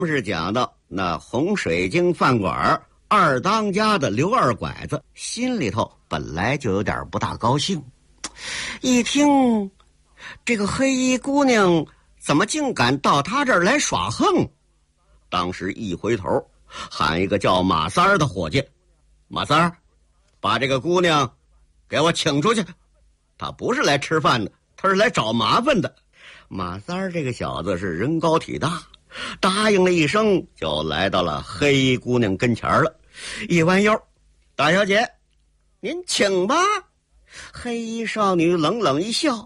是讲到那洪水晶饭馆二当家的刘二拐子心里头本来就有点不大高兴，一听这个黑衣姑娘怎么竟敢到他这儿来耍横，当时一回头喊一个叫马三儿的伙计，马三儿，把这个姑娘给我请出去，她不是来吃饭的，她是来找麻烦的。马三儿这个小子是人高体大，答应了一声就来到了黑衣姑娘跟前了，一弯腰，大小姐您请吧。黑衣少女冷冷一笑，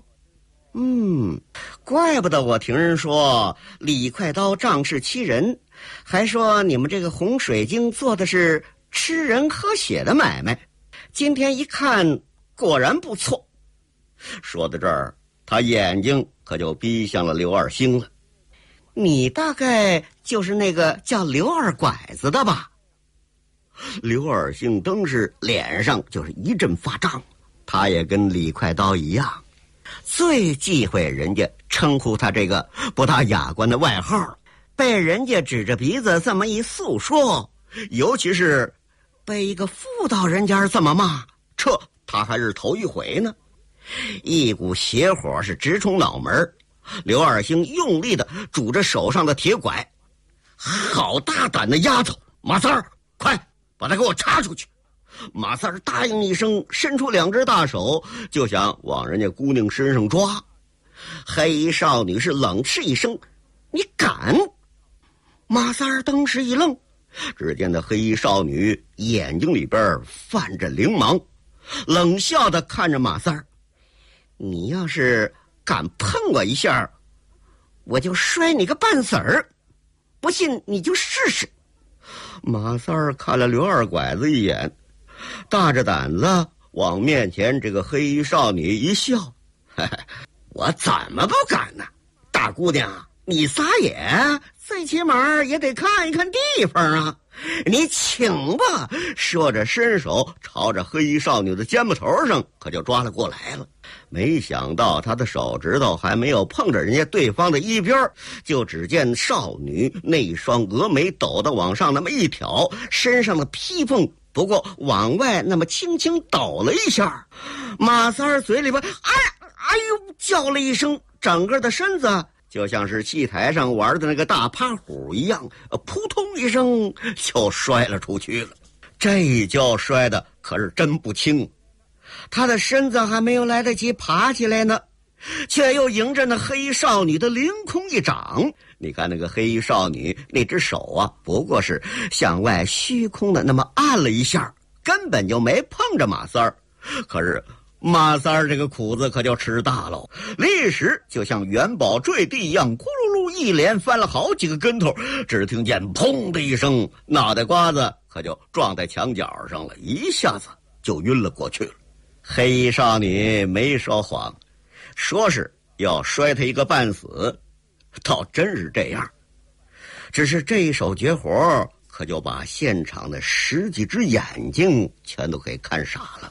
怪不得我听人说李快刀仗势欺人，还说你们这个洪水晶做的是吃人喝血的买卖，今天一看果然不错。说到这儿，他眼睛可就逼向了刘二星了。你大概就是那个叫刘二拐子的吧？刘二星登时脸上就是一阵发胀，他也跟李快刀一样，最忌讳人家称呼他这个不大雅观的外号，被人家指着鼻子这么一诉说，尤其是被一个妇道人家这么骂，这他还是头一回呢。一股邪火是直冲脑门，刘二星用力地拄着手上的铁拐，好大胆的丫头，马三儿，快把他给我插出去。马三儿答应一声，伸出两只大手就想往人家姑娘身上抓。黑衣少女是冷斥一声，你敢？马三儿当时一愣，只见那黑衣少女眼睛里边泛着灵芒，冷笑地看着马三儿，你要是敢碰我一下，我就摔你个半死儿，不信你就试试。马三儿看了刘二拐子一眼，大着胆子往面前这个黑衣少女一笑，嘿嘿，我怎么不敢呢？大姑娘，你撒野最起码也得看一看地方啊，你请吧。说着伸手朝着黑衣少女的肩膀头上可就抓了过来了。没想到他的手指头还没有碰着人家对方的衣边，就只见少女那双峨眉抖得往上那么一挑，身上的披风不过往外那么轻轻抖了一下，马三儿嘴里边哎呦叫了一声，整个的身子就像是戏台上玩的那个大趴虎一样，扑通一声就摔了出去了。这一跤摔的可是真不轻，他的身子还没有来得及爬起来呢，却又迎着那黑衣少女的凌空一掌。你看那个黑衣少女那只手啊，不过是向外虚空的那么按了一下，根本就没碰着马三儿。可是马三儿这个苦子可就吃大了，立时就像元宝坠地一样，咕噜噜一连翻了好几个跟头，只听见砰的一声，脑袋瓜子可就撞在墙角上了，一下子就晕了过去了。黑衣少女没说谎，说是要摔他一个半死，倒真是这样。只是这一手绝活可就把现场的十几只眼睛全都给看傻了。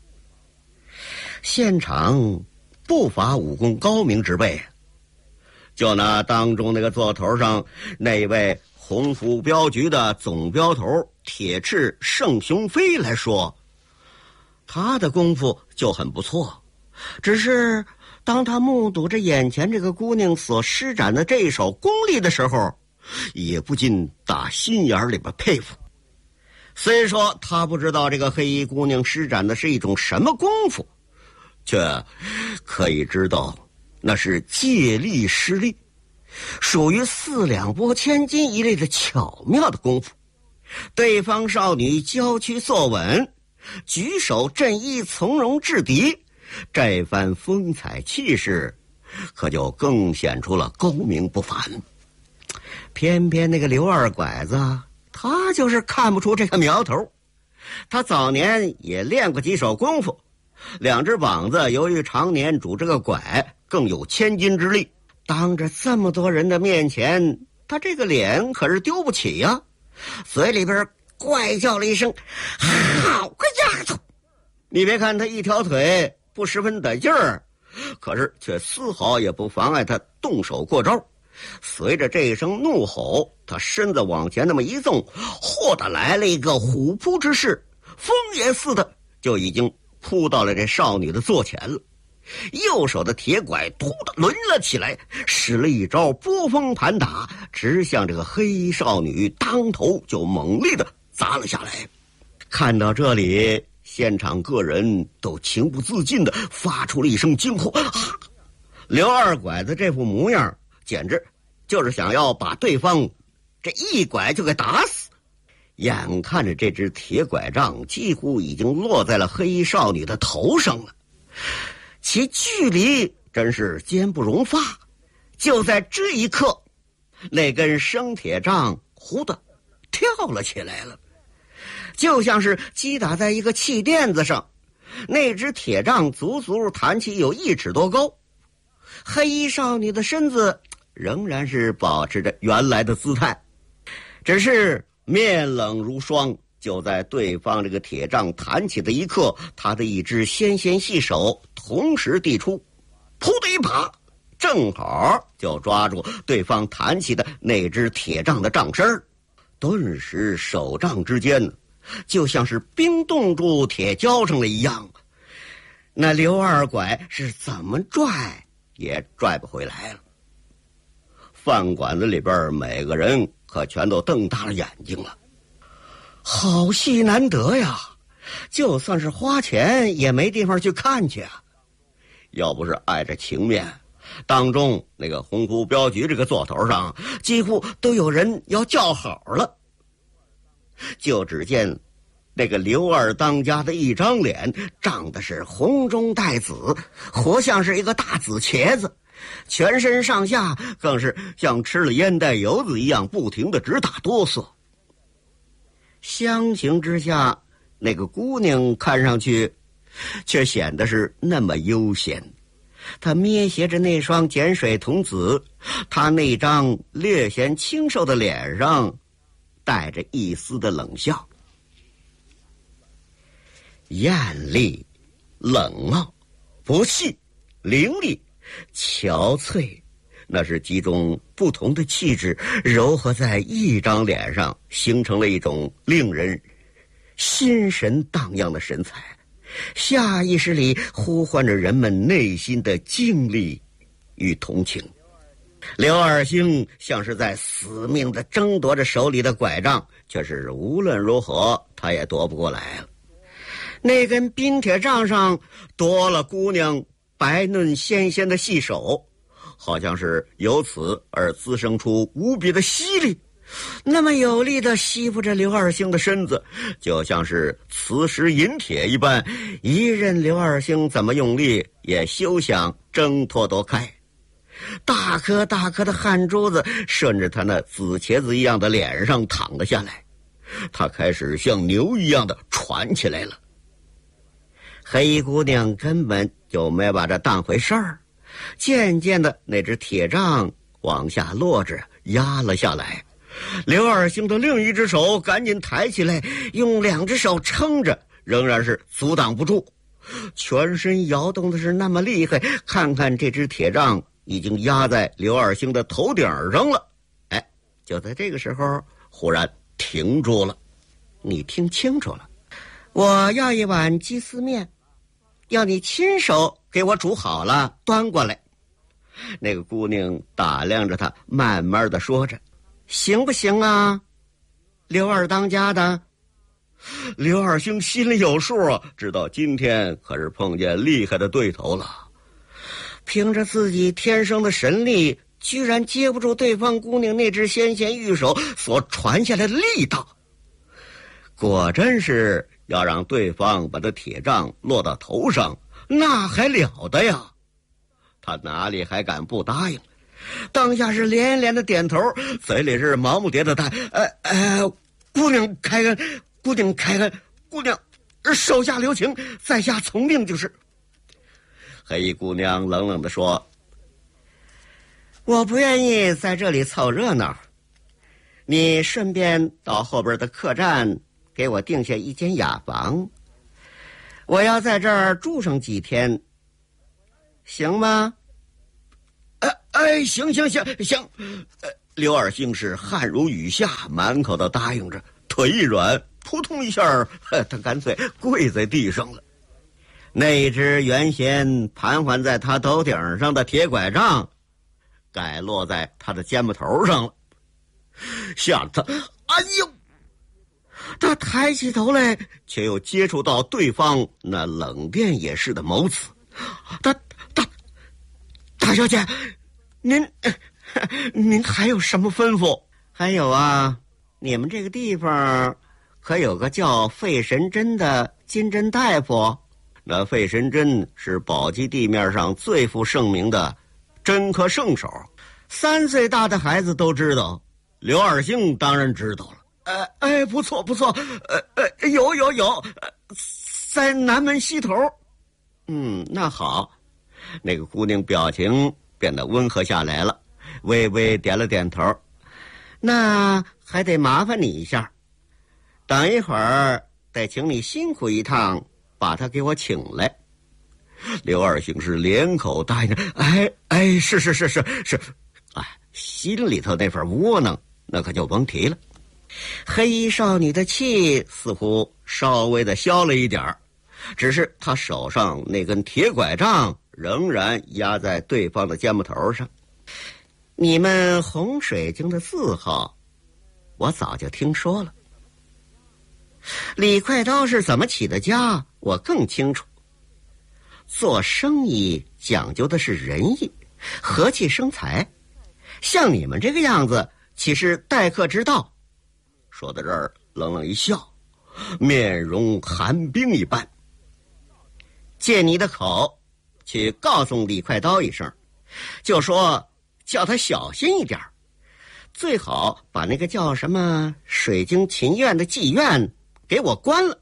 现场不乏武功高明之辈，就拿当中那个座头上那位洪福镖局的总镖头铁翅盛雄飞来说，他的功夫就很不错，只是当他目睹着眼前这个姑娘所施展的这一手功力的时候，也不禁打心眼里边佩服。虽说他不知道这个黑衣姑娘施展的是一种什么功夫，却可以知道那是借力施力，属于四两拨千斤一类的巧妙的功夫。对方少女娇躯坐稳，举手振衣，从容制敌，这番风采气势可就更显出了高明不凡。偏偏那个刘二拐子他就是看不出这个苗头，他早年也练过几手功夫，两只膀子由于常年拄这个拐更有千斤之力，当着这么多人的面前，他这个脸可是丢不起呀，嘴里边怪叫了一声，好个丫头。你别看他一条腿不十分得劲儿，可是却丝毫也不妨碍他动手过招， 随着这一声怒吼，他身子往前那么一纵，豁地来了一个虎扑之势，风也似的就已经扑到了这少女的座前了。右手的铁拐突地抡了起来，使了一招波峰盘打，直向这个黑衣少女当头就猛烈地砸了下来。看到这里，现场各人都情不自禁地发出了一声惊呼：啊！刘二拐子这副模样，简直就是想要把对方这一拐就给打死。眼看着这只铁拐杖几乎已经落在了黑衣少女的头上了，其距离真是坚不容发。就在这一刻，那根生铁杖忽地跳了起来了，就像是击打在一个气垫子上。那只铁杖足足弹起有1尺多高，黑衣少女的身子仍然是保持着原来的姿态，只是面冷如霜。就在对方这个铁杖弹起的一刻，他的一只纤纤细手同时递出，扑的一把，正好就抓住对方弹起的那只铁杖的杖身。顿时手杖之间就像是冰冻住铁胶上了一样，那刘二拐是怎么拽也拽不回来了。饭馆子里边每个人可全都瞪大了眼睛了。好戏难得呀，就算是花钱也没地方去看去啊。要不是碍着情面，当中那个洪湖镖局这个座头上几乎都有人要叫好了。就只见那个刘二当家的一张脸长得是红中带紫，活像是一个大紫茄子，全身上下更是像吃了烟袋油子一样不停地直打哆嗦。相形之下，那个姑娘看上去却显得是那么悠闲。她捏斜着那双碱水瞳子，她那张略显清瘦的脸上带着一丝的冷笑。艳丽、冷傲、不气、凌厉、憔悴，那是几种不同的气质糅合在一张脸上，形成了一种令人心神荡漾的神采，下意识里呼唤着人们内心的敬力与同情。刘二星像是在死命地争夺着手里的拐杖，却是无论如何他也夺不过来了。那根冰铁杖上多了姑娘白嫩纤纤的细手，好像是由此而滋生出无比的吸力，那么有力地吸附着刘二星的身子，就像是磁石引铁一般，一任刘二星怎么用力也休想挣脱得开。大颗大颗的汗珠子顺着他那紫茄子一样的脸上淌了下来，他开始像牛一样的喘起来了。黑衣姑娘根本就没把这当回事儿，渐渐的那只铁杖往下落着压了下来。刘二星的另一只手赶紧抬起来，用2只手撑着，仍然是阻挡不住，全身摇动的是那么厉害。看看这只铁杖已经压在刘二星的头顶上了，哎，就在这个时候忽然停住了。你听清楚了，我要一碗鸡丝面，要你亲手给我煮好了端过来。那个姑娘打量着他，慢慢的说着，行不行啊，刘二当家的？刘二星心里有数啊，知道今天可是碰见厉害的对头了。凭着自己天生的神力，居然接不住对方姑娘那只纤纤玉手所传下来的力道。果真是要让对方把这铁杖落到头上，那还了得呀！他哪里还敢不答应？当下是连连的点头，嘴里是忙不迭的答：姑娘开恩，姑娘开恩，姑娘手下留情，在下从命就是。黑衣姑娘冷冷地说：我不愿意在这里凑热闹，你顺便到后边的客栈给我定下一间雅房，我要在这儿住上几天，行吗？ 哎，行，刘二星是汗如雨下，满口的答应着，腿一软，扑通一下，他干脆跪在地上了。那只原先盘桓在他头顶上的铁拐杖，改落在他的肩膀头上了，吓得他，哎呦！他抬起头来，却又接触到对方那冷电也似的眸子。大小姐，您还有什么吩咐？还有啊，你们这个地方可有个叫费神针的金针大夫？那费神针是宝鸡地面上最负盛名的针科圣手，3岁大的孩子都知道，刘二星当然知道了。不错，有，在南门西头。那好，那个姑娘表情变得温和下来了，微微点了点头。那还得麻烦你一下，等一会儿得请你辛苦一趟，把他给我请来。刘二星是连口答应着，是，心里头那份窝囊，那可就甭提了。黑衣少女的气似乎稍微的消了一点儿，只是她手上那根铁拐杖仍然压在对方的肩膀头上。你们洪水京的字号，我早就听说了。李快刀是怎么起的家，我更清楚。做生意讲究的是仁义，和气生财。像你们这个样子，岂是待客之道？说到这儿，冷冷一笑，面容寒冰一般。借你的口，去告诉李快刀一声，就说叫他小心一点，最好把那个叫什么水晶琴院的妓院给我关了。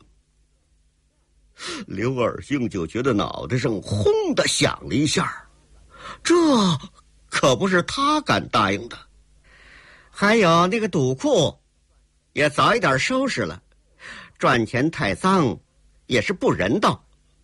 刘二星就觉得脑袋上轰的响了一下，这可不是他敢答应的。还有那个赌库也早一点收拾了，赚钱太脏也是不人道。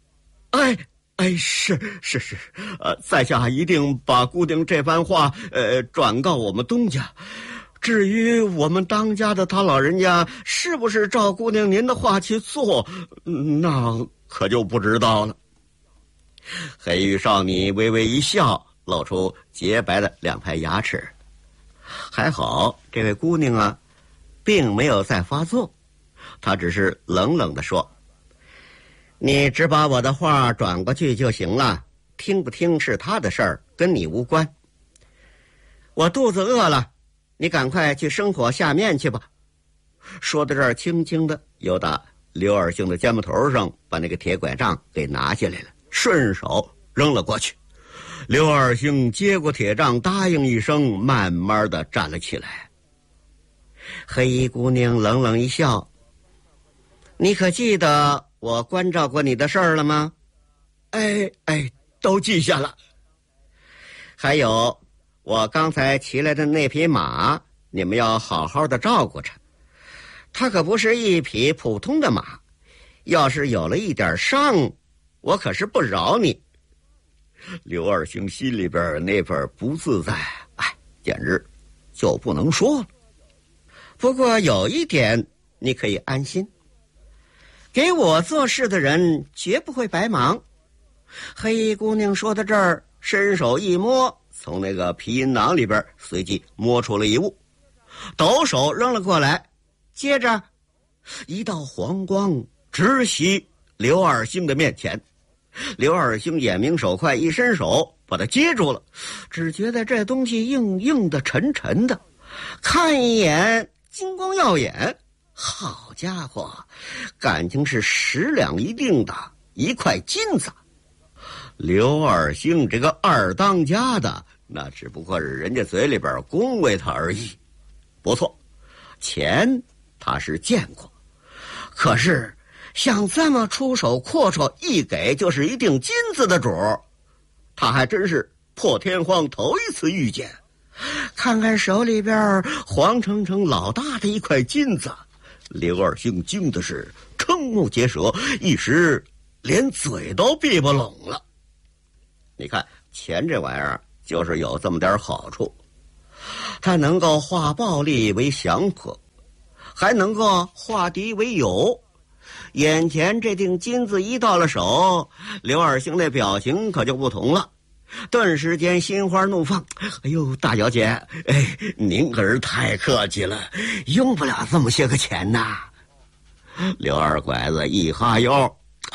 是，在下一定把姑娘这番话转告我们东家。至于我们当家的他老人家是不是照姑娘您的话去做，那可就不知道了。黑玉少女微微一笑，露出洁白的2排牙齿。还好这位姑娘啊并没有再发作，她只是冷冷地说，你只把我的话转过去就行了，听不听是他的事儿，跟你无关。我肚子饿了，你赶快去生火下面去吧。说到这儿，轻轻的由打刘二星的肩膀头上把那个铁拐杖给拿下来了，顺手扔了过去。刘二星接过铁杖，答应一声，慢慢的站了起来。黑衣姑娘冷冷一笑，你可记得我关照过你的事儿了吗？都记下了。还有我刚才骑来的那匹马，你们要好好的照顾着，它可不是一匹普通的马，要是有了一点伤，我可是不饶你。刘二星心里边那份不自在，简直就不能说了。不过有一点你可以安心，给我做事的人绝不会白忙。黑衣姑娘说到这儿，伸手一摸，从那个皮银囊里边随即摸出了一物，抖手扔了过来，接着一道黄光直袭刘二星的面前。刘二星眼明手快，一伸手把它接住了，只觉得这东西硬硬的沉沉的，看一眼金光耀眼，好家伙，感情是10两一锭的一块金子。刘二星这个二当家的，那只不过是人家嘴里边恭维他而已。不错，钱他是见过，可是像这么出手阔绰，一给就是一锭金子的主儿，他还真是破天荒头一次遇见。看看手里边黄澄澄老大的一块金子，刘二星惊的是瞠目结舌，一时连嘴都闭不拢了。你看钱这玩意儿就是有这么点好处，它能够化暴力为祥和，还能够化敌为友。眼前这锭金子一到了手，刘二星那表情可就不同了，顿时间心花怒放。哎呦，大小姐，您可是太客气了，用不了这么些个钱呐。刘二拐子一哈腰，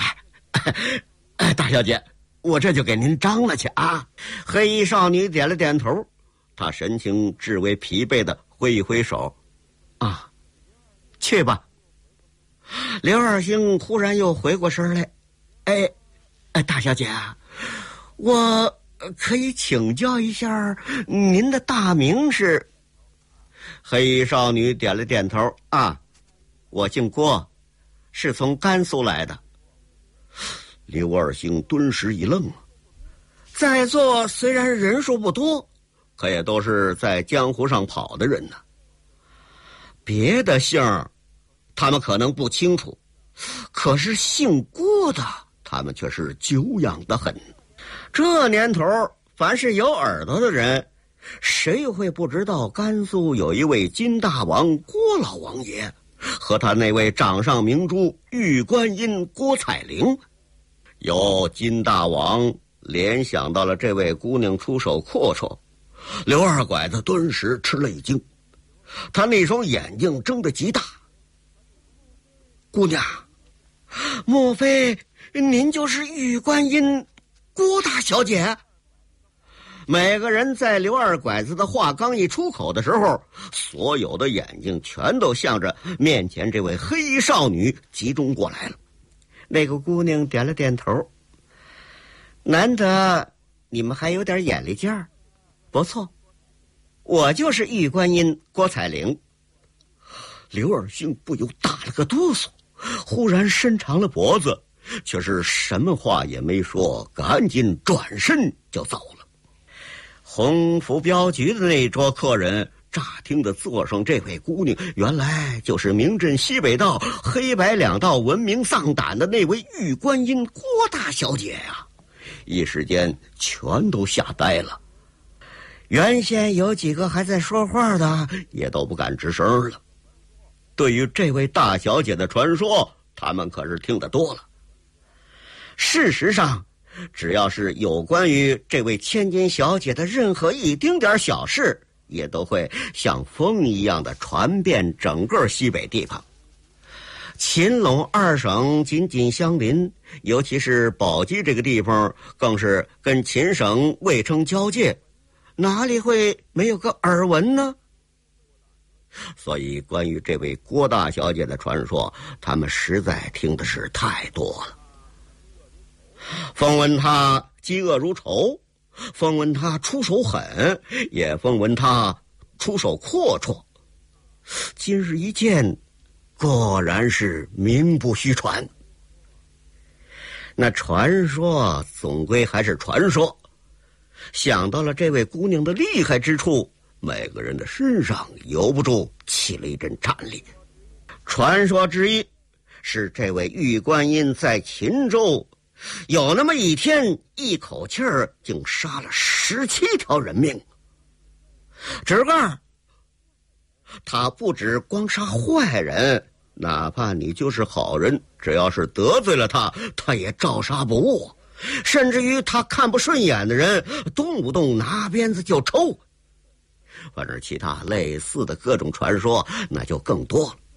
大小姐，我这就给您张了去啊。黑衣少女点了点头，她神情至为疲惫的挥一挥手，啊，去吧。刘二星忽然又回过身来，大小姐，我可以请教一下您的大名是？黑衣少女点了点头，啊，我姓郭，是从甘肃来的。刘二星顿时一愣，在座虽然人数不多，可也都是在江湖上跑的人呢。别的姓他们可能不清楚，可是姓郭的他们却是久仰的很。这年头，凡是有耳朵的人，谁会不知道甘肃有一位金大王郭老王爷，和他那位掌上明珠玉观音郭彩玲。由金大王联想到了这位姑娘出手阔绰，刘二拐子顿时吃了一惊，他那双眼睛睁得极大。姑娘，莫非您就是玉观音郭大小姐？每个人在刘二拐子的话刚一出口的时候，所有的眼睛全都向着面前这位黑衣少女集中过来了。那个姑娘点了点头，难得你们还有点眼力劲儿，不错，我就是玉观音郭彩玲。刘二星不由打了个哆嗦，忽然伸长了脖子，却是什么话也没说，赶紧转身就走了。鸿福镖局的那桌客人乍听的座上这位姑娘，原来就是名震西北道黑白两道闻名丧胆的那位玉观音郭大小姐呀，一时间全都吓呆了。原先有几个还在说话的，也都不敢吱声了。对于这位大小姐的传说，他们可是听得多了。事实上，只要是有关于这位千金小姐的任何一丁点小事，也都会像风一样的传遍整个西北地方。秦陇二省紧紧相邻，尤其是宝鸡这个地方，更是跟秦省未称交界，哪里会没有个耳闻呢？所以关于这位郭大小姐的传说，他们实在听的是太多了。风闻她饥饿如仇，风闻她出手狠，也风闻她出手阔绰。今日一见，果然是名不虚传。那传说总归还是传说，想到了这位姑娘的厉害之处，每个人的身上由不住起了一阵颤栗。传说之一是这位玉观音在秦州有那么一天，一口气儿竟杀了17条人命。只个他不只光杀坏人，哪怕你就是好人，只要是得罪了他，他也照杀不误。甚至于他看不顺眼的人，动不动拿鞭子就抽。反正其他类似的各种传说那就更多了。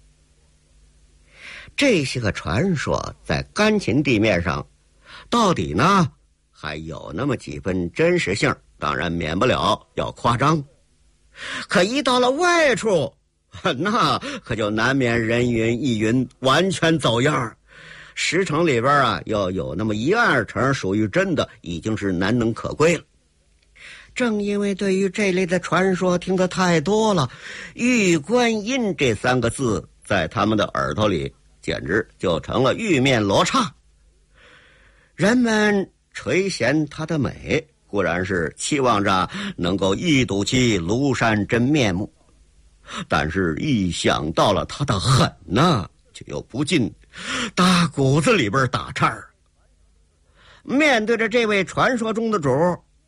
这些个传说在甘秦地面上到底呢还有那么几分真实性，当然免不了要夸张。可一到了外处，那可就难免人云亦云，完全走样。10成里边啊，要有那么1、2成属于真的，已经是难能可贵了。正因为对于这类的传说听得太多了，玉观音这3个字在他们的耳朵里简直就成了玉面罗刹。人们垂涎她的美，固然是期望着能够一睹其庐山真面目，但是一想到了她的狠呢，却又不禁打骨子里边打颤儿。面对着这位传说中的主，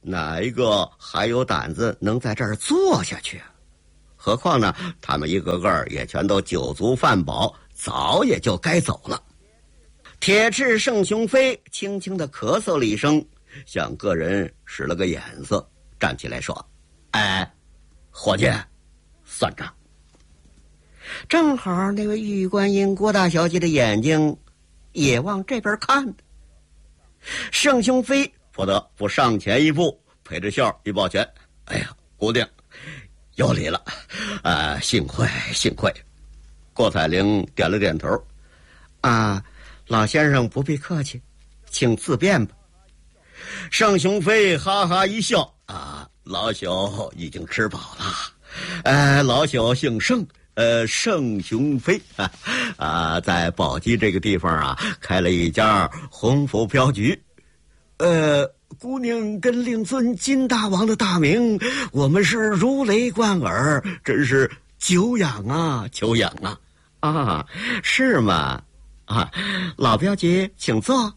哪一个还有胆子能在这儿坐下去啊？何况呢，他们一个个也全都酒足饭饱，早也就该走了。铁翅圣雄飞轻轻地咳嗽了一声，向个人使了个眼色，站起来说：“哎，伙计，算账。”正好那位玉观音郭大小姐的眼睛也往这边看。圣雄飞不得不上前一步，陪着笑一抱拳：“哎呀，姑娘有礼了，幸会幸会。”郭彩玲点了点头：“老先生不必客气，请自便吧。”圣雄飞哈哈一笑：“老朽已经吃饱了。老朽姓盛，圣雄飞在宝鸡这个地方开了一家鸿福镖局。姑娘跟令尊金大王的大名，我们是如雷贯耳，真是久仰啊久仰啊！是吗？老镖局请坐。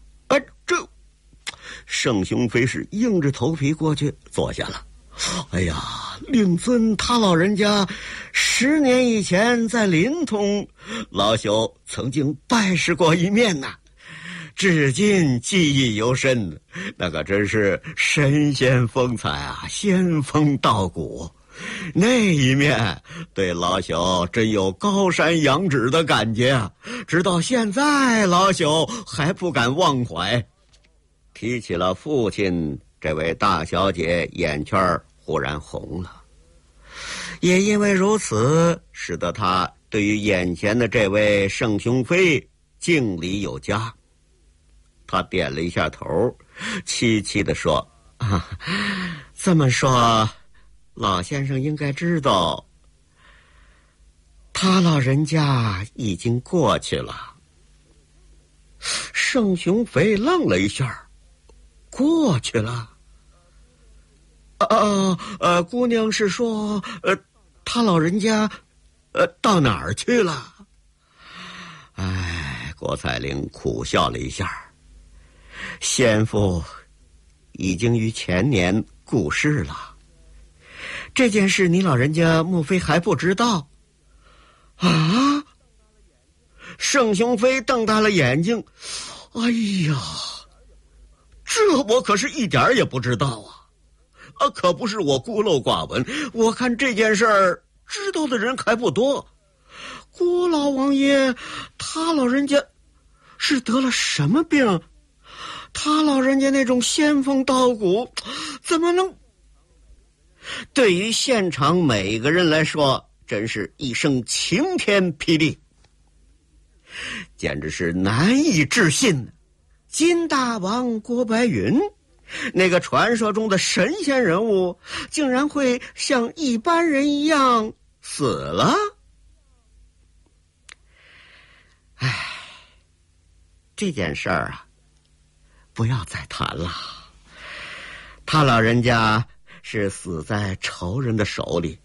圣雄飞是硬着头皮过去坐下了。哎呀，令尊他老人家10年以前在临潼，老朽曾经拜师过一面呐，至今记忆犹深。那可真是神仙风采仙风道骨。那一面对老朽真有高山仰止的感觉直到现在老朽还不敢忘怀。提起了父亲，这位大小姐眼圈忽然红了，也因为如此，使得她对于眼前的这位圣雄飞敬礼有加。她点了一下头，凄凄地说：“这么说，老先生应该知道，他老人家已经过去了。”圣雄飞愣了一下：“过去了？姑娘是说，他老人家，到哪儿去了？”郭彩玲苦笑了一下：“先父已经于前年故世了，这件事你老人家莫非还不知道？”圣雄飞瞪大了眼睛：“哎呀，这我可是一点也不知道可不是我孤陋寡闻，我看这件事儿知道的人还不多。郭老王爷他老人家是得了什么病？他老人家那种仙风道骨怎么能……”对于现场每个人来说，真是一声晴天霹雳，简直是难以置信。金大王郭白云，那个传说中的神仙人物，竟然会像一般人一样死了。这件事儿不要再谈了。他老人家是死在仇人的手里。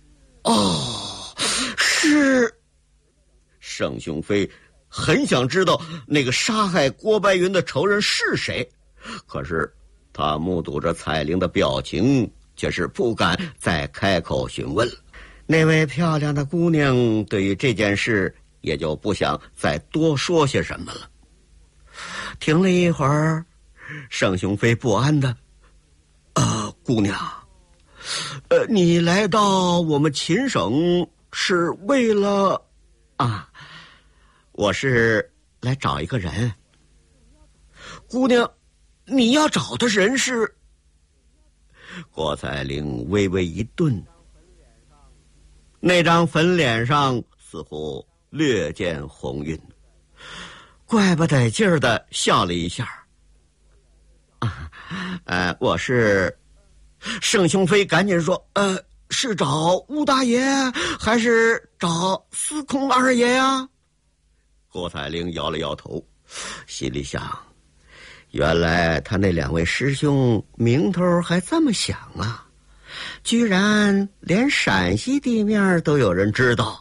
是。圣雄飞很想知道那个杀害郭白云的仇人是谁，可是他目睹着彩玲的表情，却是不敢再开口询问了。那位漂亮的姑娘对于这件事也就不想再多说些什么了。停了一会儿，圣雄飞不安的：“姑娘，你来到我们秦省是为了……我是来找一个人。”“姑娘，你要找的人是……”郭彩玲微微一顿，那张粉脸上似乎略见红晕，怪不得劲儿的笑了一下。我是……圣雄飞赶紧说：“是找吴大爷还是找司空二爷呀？”郭彩玲摇了摇头，心里想，原来他那2位师兄名头还这么响居然连陕西地面都有人知道。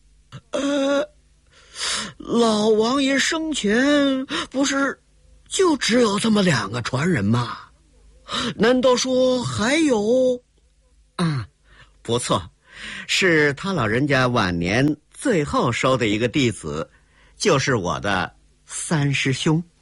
老王爷生前不是就只有这么2个传人吗？ 难道说还有？啊，不错，是他老人家晚年最后收的一个弟子，就是我的三师兄。